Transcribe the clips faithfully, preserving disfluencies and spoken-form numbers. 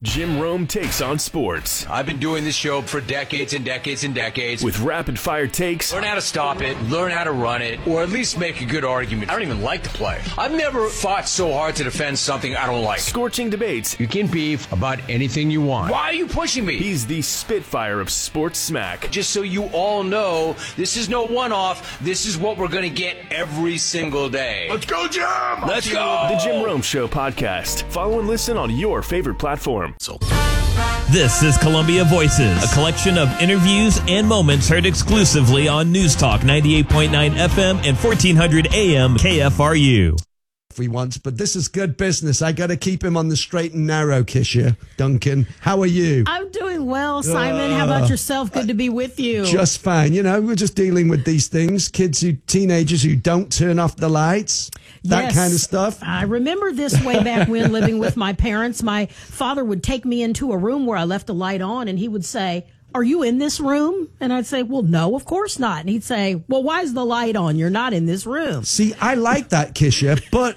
Jim Rome takes on sports. I've been doing this show for decades and decades and decades. With rapid-fire takes. Learn how to stop it, learn how to run it, or at least make a good argument. I don't even like to play. I've never fought so hard to defend something I don't like. Scorching debates. You can beef about anything you want. Why are you pushing me? He's the Spitfire of sports smack. Just so you all know, this is no one-off. This is what we're going to get every single day. Let's go, Jim! Let's go! The Jim Rome Show podcast. Follow and listen on your favorite platform. This is Columbia Voices, a collection of interviews and moments heard exclusively on News Talk ninety-eight point nine F M and fourteen hundred A M K F R U. We want, but this is good business. I got to keep him on the straight and narrow, Kisha. Duncan, how are you? I'm doing well, Simon. Uh, how about yourself? Good to be with you. Just fine. You know, we're just dealing with these things. Kids who, teenagers who don't turn off the lights. That yes, kind of stuff. I remember this way back when living with my parents. My father would take me into a room where I left a light on, and he would say, "Are you in this room?" And I'd say, "Well, no, of course not." And he'd say, "Well, why is the light on? You're not in this room." See, I like that, Kisha, but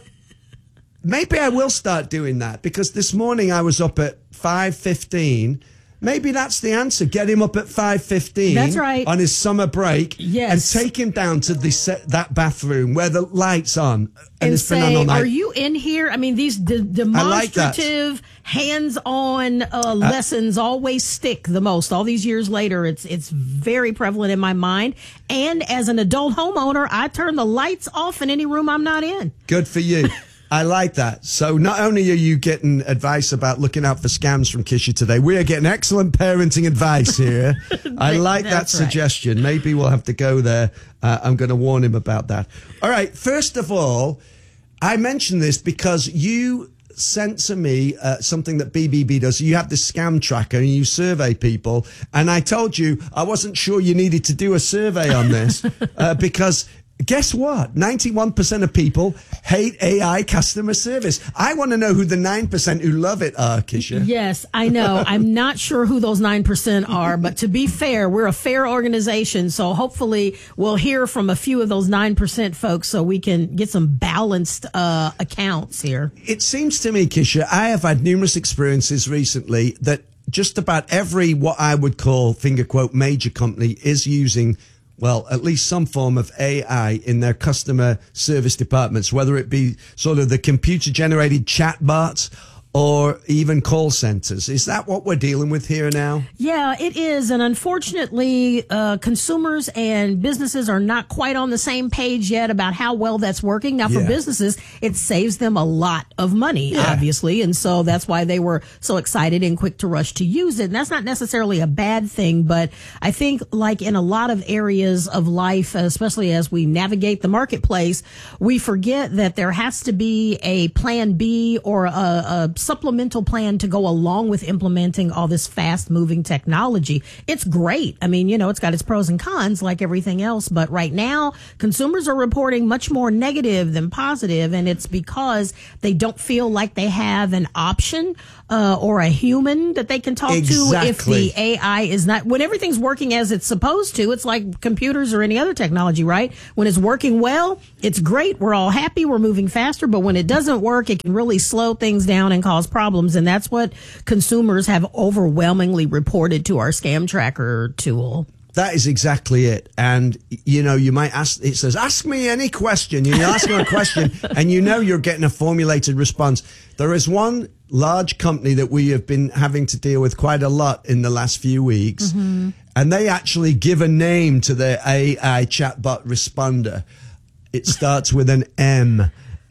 maybe I will start doing that, because this morning I was up at five fifteen. Maybe that's the answer. Get him up at five fifteen. That's right. On his summer break. Yes. And take him down to the set, that bathroom where the light's on. And, and it's say, been on all night. "Are you in here?" I mean, these de- demonstrative, like hands-on uh, uh, lessons always stick the most. All these years later, it's it's very prevalent in my mind. And as an adult homeowner, I turn the lights off in any room I'm not in. Good for you. I like that. So not only are you getting advice about looking out for scams from Kisha today, we are getting excellent parenting advice here. I like that That's suggestion. Right. Maybe we'll have to go there. Uh, I'm going to warn him about that. All right. First of all, I mentioned this because you sent to me uh, something that B B B does. You have this scam tracker and you survey people. And I told you I wasn't sure you needed to do a survey on this uh, because guess what? ninety-one percent of people hate A I customer service. I want to know who the nine percent who love it are, Kisha. Yes, I know. I'm not sure who those nine percent are, but to be fair, we're a fair organization, so hopefully we'll hear from a few of those nine percent folks so we can get some balanced uh, accounts here. It seems to me, Kisha, I have had numerous experiences recently that just about every what I would call, finger quote, major company is using, well, at least some form of A I in their customer service departments, whether it be sort of the computer-generated chatbots or even call centers. Is that what we're dealing with here now? Yeah, it is. And unfortunately, uh, consumers and businesses are not quite on the same page yet about how well that's working. Now, for Yeah. businesses, it saves them a lot of money, Yeah. obviously. And so that's why they were so excited and quick to rush to use it. And that's not necessarily a bad thing. But I think like in a lot of areas of life, especially as we navigate the marketplace, we forget that there has to be a plan B or a, a supplemental plan to go along with implementing all this fast moving technology. It's great. I mean, you know, it's got its pros and cons like everything else. But right now, consumers are reporting much more negative than positive, and it's because they don't feel like they have an option uh, or a human that they can talk Exactly. to if the A I is not, when everything's working as it's supposed to. It's like computers or any other technology, right? When it's working well, it's great. We're all happy. We're moving faster. But when it doesn't work, it can really slow things down and cause problems. And that's what consumers have overwhelmingly reported to our scam tracker tool. That is exactly it. And, you know, you might ask, it says, ask me any question. You ask them a question and you know you're getting a formulated response. There is one large company that we have been having to deal with quite a lot in the last few weeks. Mm-hmm. And they actually give a name to their A I chatbot responder. It starts with an M.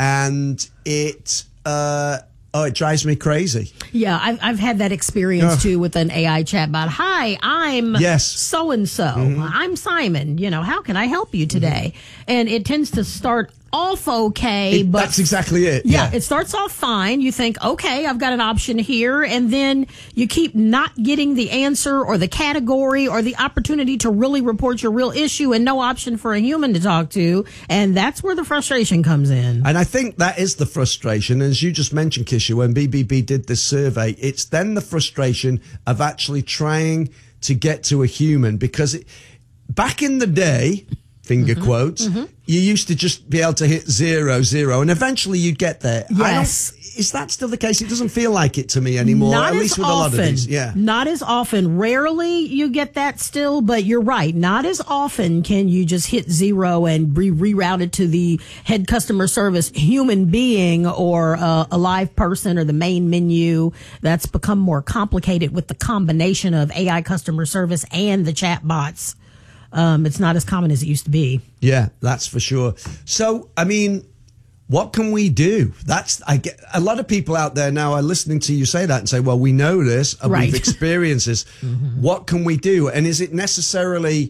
And it, uh, oh, it drives me crazy. Yeah, I've, I've had that experience, Ugh. too, with an A I chatbot. Hi, I'm Yes. so-and-so. Mm-hmm. I'm Simon. You know, how can I help you today? Mm-hmm. And it tends to start off okay, It- but that's exactly it. Yeah, Yeah. it starts off fine. You think, okay, I've got an option here, and then you keep not getting the answer or the category or the opportunity to really report your real issue, and no option for a human to talk to, and that's where the frustration comes in. And I think that is the frustration. As you just mentioned, Kisha, when B B B did this survey, it's then the frustration of actually trying to get to a human, because it, back in the day, finger Mm-hmm. quotes. Mm-hmm. You used to just be able to hit zero, zero, and eventually you'd get there. Yes. I don't, is that still the case? It doesn't feel like it to me anymore, Not at as least with often. a lot of these. Yeah. Not as often. Rarely you get that still, but you're right. Not as often can you just hit zero and be rerouted to the head customer service human being or uh, a live person or the main menu. That's become more complicated with the combination of A I customer service and the chat bots. Um, it's not as common as it used to be. Yeah, that's for sure. So, I mean, what can we do? That's I get a lot of people out there now are listening to you say that and say, well, we know this and Right. we've experienced this. Mm-hmm. What can we do? And is it necessarily,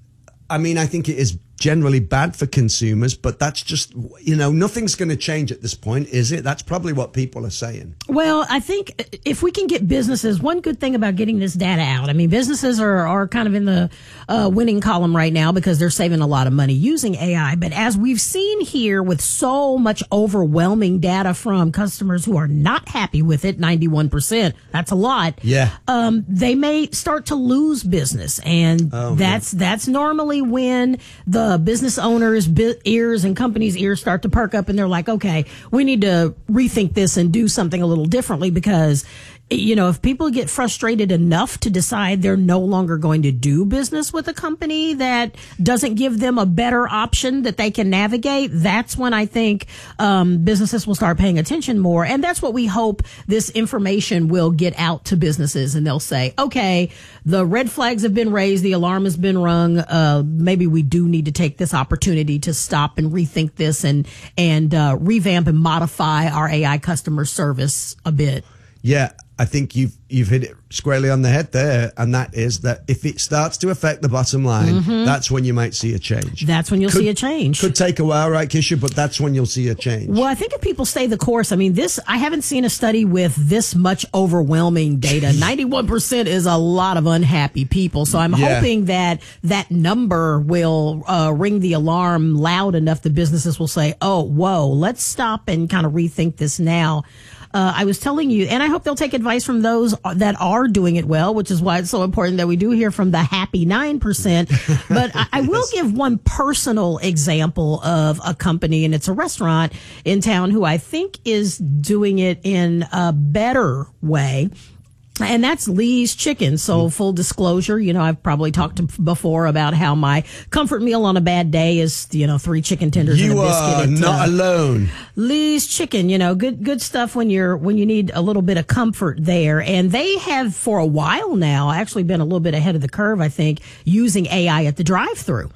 I mean, I think it is generally bad for consumers, but that's just, you know, nothing's going to change at this point, is it? That's probably what people are saying. Well, I think if we can get businesses, one good thing about getting this data out, I mean, businesses are, are kind of in the uh, winning column right now because they're saving a lot of money using A I. But as we've seen here with so much overwhelming data from customers who are not happy with it, ninety-one percent, that's a lot. Yeah. Um, they may start to lose business. And Oh, that's, that's normally when the business owners' bi- ears and companies' ears start to perk up and they're like, okay, we need to rethink this and do something a little differently because, you know, if people get frustrated enough to decide they're no longer going to do business with a company that doesn't give them a better option that they can navigate, that's when I think um, businesses will start paying attention more. And that's what we hope this information will get out to businesses. And they'll say, okay, the red flags have been raised, the alarm has been rung. Uh, maybe we do need to take this opportunity to stop and rethink this and and uh, revamp and modify our A I customer service a bit. Yeah, I think you've you've hit it squarely on the head there, and that is that if it starts to affect the bottom line, mm-hmm. that's when you might see a change. That's when you'll could, see a change. Could take a while, right, Kisha? But that's when you'll see a change. Well, I think if people stay the course, I mean, this, I haven't seen a study with this much overwhelming data. ninety-one percent is a lot of unhappy people. So I'm Yeah. hoping that that number will uh, ring the alarm loud enough that businesses will say, oh, whoa, let's stop and kind of rethink this now. Uh, I was telling you, and I hope they'll take advice from those that are doing it well, which is why it's so important that we do hear from the happy nine percent. But I, I will give one personal example of a company, and it's a restaurant in town who I think is doing it in a better way. And that's Lee's Chicken. So full disclosure, you know, I've probably talked to before about how my comfort meal on a bad day is, you know, three chicken tenders You and a biscuit. are At, not uh, alone. Lee's Chicken, you know, good good stuff when you're when you need a little bit of comfort there. And they have for a while now actually been a little bit ahead of the curve, I think, using A I at the drive-thru.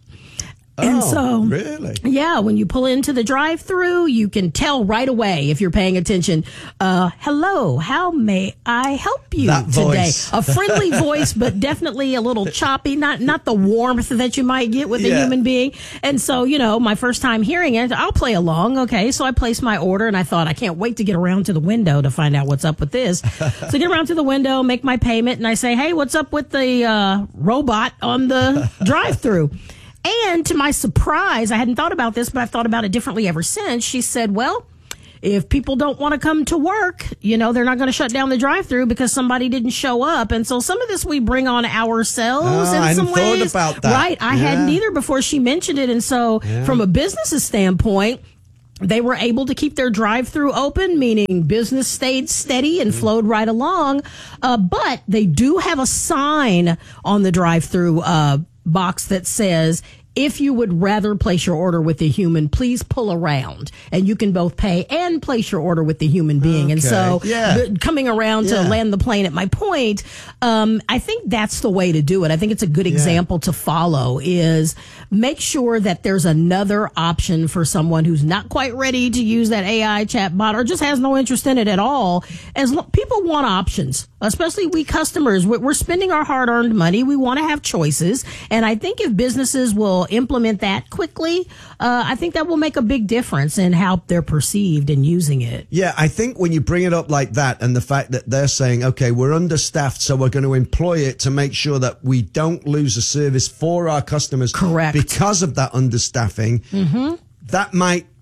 And oh, so, really? Yeah, when you pull into the drive-thru, you can tell right away if you're paying attention. Uh, hello, how may I help you That today? voice. A friendly voice, but definitely a little choppy, not not the warmth that you might get with a Yeah. human being. And so, you know, my first time hearing it, I'll play along. Okay, so I placed my order, and I thought, I can't wait to get around to the window to find out what's up with this. So I get around to the window, make my payment, and I say, hey, what's up with the uh, robot on the drive-thru? And to my surprise, I hadn't thought about this, but I've thought about it differently ever since. She said, well, if people don't want to come to work, you know, they're not going to shut down the drive-thru because somebody didn't show up. And so some of this we bring on ourselves Oh, in I some hadn't thought ways. about that. Right. I Yeah. hadn't either before she mentioned it. And so Yeah. from a business's standpoint, they were able to keep their drive-thru open, meaning business stayed steady and flowed right along. Uh, but they do have a sign on the drive-thru uh, box that says, if you would rather place your order with a human, please pull around, and you can both pay and place your order with the human being. And Okay. so Yeah. b- coming around Yeah. to land the plane at my point, um, I think that's the way to do it. I think it's a good example to follow is make sure that there's another option for someone who's not quite ready to use that A I chat bot or just has no interest in it at all. As lo- people want options, especially we customers, we're, we're spending our hard-earned money. We want to have choices. And I think if businesses will implement that quickly, uh, I think that will make a big difference in how they're perceived and using it. Yeah, I think when you bring it up like that and the fact that they're saying, okay, we're understaffed, so we're going to employ it to make sure that we don't lose a service for our customers. Correct. Because of that understaffing, mm-hmm. that might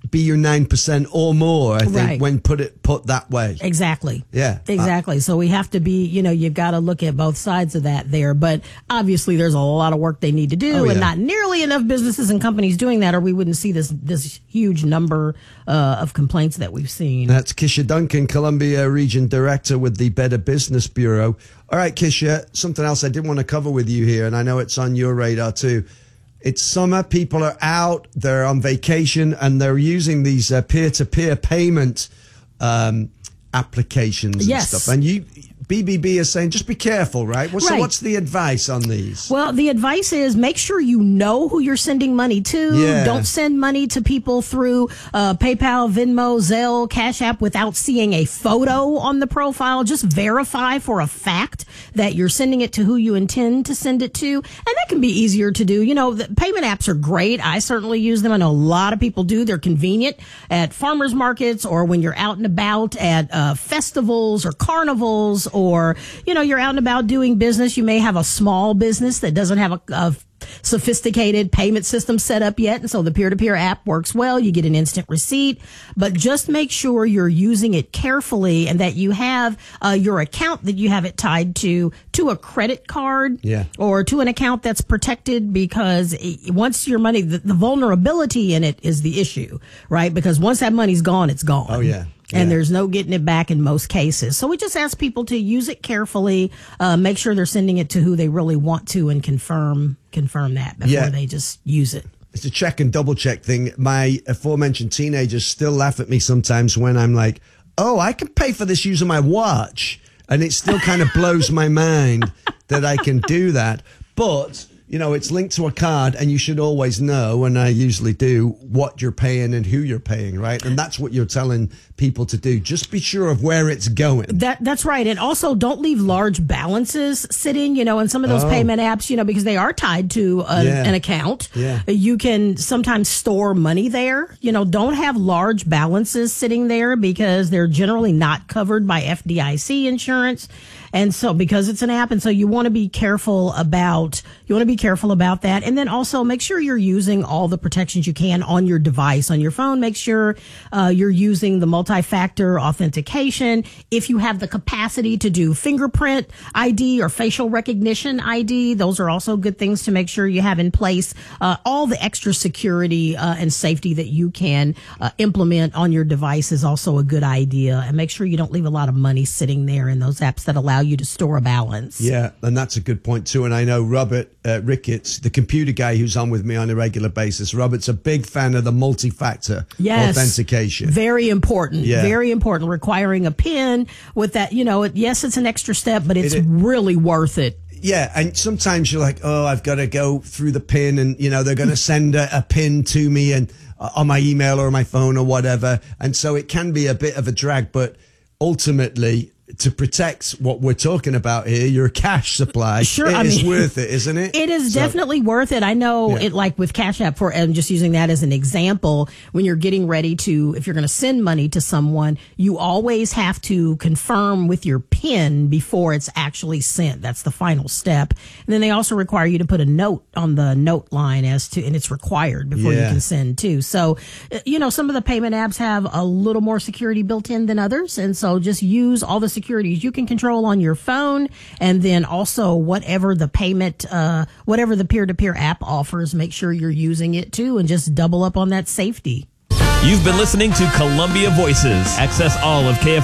be your nine percent or more, I think, Right. when put it put that way. Exactly. Yeah. Exactly. So we have to be, you know, you've got to look at both sides of that there. But obviously there's a lot of work they need to do Oh, yeah. and not nearly enough businesses and companies doing that, or we wouldn't see this this huge number uh, of complaints that we've seen. That's Kisha Duncan, Columbia Region Director with the Better Business Bureau. All right, Kisha, something else I did want to cover with you here, and I know it's on your radar too. It's summer, people are out, they're on vacation, and they're using these uh, peer-to-peer payment um, applications and Yes. stuff. And you, B B B is saying, just be careful, right? Well, so Right. what's the advice on these? Well, the advice is make sure you know who you're sending money to. Yeah. Don't send money to people through uh, PayPal, Venmo, Zelle, Cash App without seeing a photo on the profile. Just verify for a fact that you're sending it to who you intend to send it to. And that can be easier to do. You know, the payment apps are great. I certainly use them. I know a lot of people do. They're convenient at farmers markets or when you're out and about at uh, festivals or carnivals, or, you know, you're out and about doing business. You may have a small business that doesn't have a, a sophisticated payment system set up yet. And so the peer-to-peer app works well. You get an instant receipt, but just make sure you're using it carefully and that you have uh, your account that you have it tied to, to a credit card Yeah. or to an account that's protected, because it, once your money, the, the vulnerability in it is the issue, right? Because once that money's gone, it's gone. Oh, yeah. And Yeah. there's no getting it back in most cases. So we just ask people to use it carefully, uh, make sure they're sending it to who they really want to, and confirm confirm that before Yeah. they just use it. It's a check and double check thing. My aforementioned teenagers still laugh at me sometimes when I'm like, oh, I can pay for this using my watch. And it still kind of blows my mind that I can do that. But, you know, it's linked to a card, and you should always know, and I usually do, what you're paying and who you're paying, right? And that's what you're telling people to do. Just be sure of where it's going. That that's right. And also don't leave large balances sitting, you know, in some of those Oh. payment apps, you know, because they are tied to a, Yeah. an account. Yeah. You can sometimes store money there. You know, don't have large balances sitting there because they're generally not covered by F D I C insurance. And so because it's an app, and so you want to be careful about, you want to be careful about that. And then also make sure you're using all the protections you can on your device, on your phone. Make sure uh, you're using the multi-factor authentication. If you have the capacity to do fingerprint I D or facial recognition I D, those are also good things to make sure you have in place. Uh, all the extra security uh, and safety that you can uh, implement on your device is also a good idea. And make sure you don't leave a lot of money sitting there in those apps that allow you to store a balance. Yeah, and that's a good point too. And I know Robert uh, Ricketts, the computer guy who's on with me on a regular basis, Robert's a big fan of the multi-factor Yes. authentication. Very important. Yeah. Very important. Requiring a PIN with that, you know, it, yes, it's an extra step, but it's It- really worth it. Yeah, and sometimes you're like, oh, I've got to go through the PIN, and you know they're going to send a, a PIN to me and uh, on my email or my phone or whatever, and so it can be a bit of a drag. But ultimately, to protect what we're talking about here, your cash supply, Sure, it I is mean, worth it, isn't it? It is So- definitely worth it. I know Yeah. it, like with Cash App, for I'm just using that as an example. When you're getting ready to, if you're going to send money to someone, you always have to confirm with your PIN before it's actually sent. That's the final step. And then they also require you to put a note on the note line as to, and it's required before Yeah. you can send too. So, uh, you know, some of the payment apps have a little more security built in than others. And so just use all the securities you can control on your phone, and then also whatever the payment, uh, whatever the peer-to-peer app offers, make sure you're using it too, and just double up on that safety. You've been listening to Columbia Voices. Access all of K F